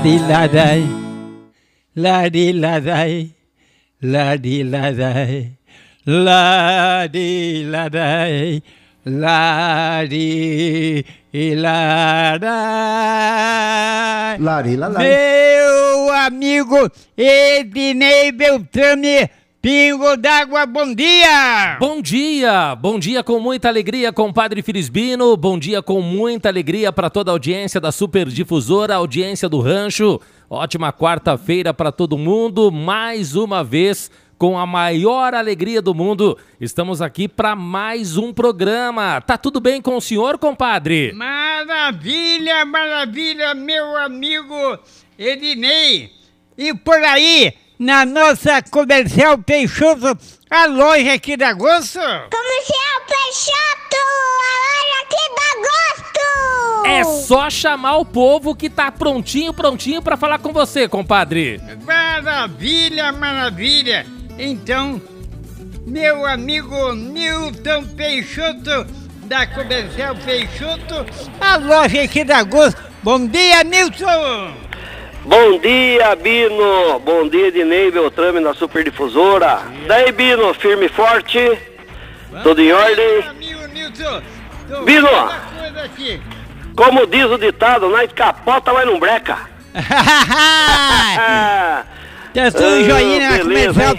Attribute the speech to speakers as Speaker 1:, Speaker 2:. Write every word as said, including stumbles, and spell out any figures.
Speaker 1: Ladai, ladi ladai, ladi ladai, ladi ladai, ladi ladai.
Speaker 2: Lari, ladai.
Speaker 1: Meu amigo Ednei Beltrame, Pingo d'Água, bom dia!
Speaker 3: Bom dia! Bom dia com muita alegria, compadre Filisbino. Bom dia com muita alegria para toda a audiência da Super Difusora, audiência do Rancho. Ótima quarta-feira para todo mundo. Mais uma vez, com a maior alegria do mundo, estamos aqui para mais um programa. Tá tudo bem com o senhor, compadre?
Speaker 1: Maravilha, maravilha, meu amigo Ednei. E por aí, na nossa Comercial Peixoto, a loja aqui da Gosto.
Speaker 4: Comercial Peixoto, a loja aqui da Gosto.
Speaker 3: É só chamar o povo que tá prontinho, prontinho para falar com você, compadre.
Speaker 1: Maravilha, maravilha. Então, meu amigo Nilton Peixoto, da Comercial Peixoto, a loja aqui da Gosto. Bom dia, Nilton.
Speaker 5: Bom dia, Bino. Bom dia, Ednei Beltrame na Super Difusora. Daí, Bino, firme e forte.
Speaker 1: Vamos
Speaker 5: Tudo em
Speaker 1: aí,
Speaker 5: ordem.
Speaker 1: meu amigo Nilton. Tô
Speaker 5: Bino.
Speaker 1: vendo uma coisa aqui.
Speaker 5: Como diz o ditado, nós capota, mas não breca.
Speaker 1: Tá tudo
Speaker 5: Ah,
Speaker 1: joinha na
Speaker 5: beleza,
Speaker 1: Comercial
Speaker 5: hein?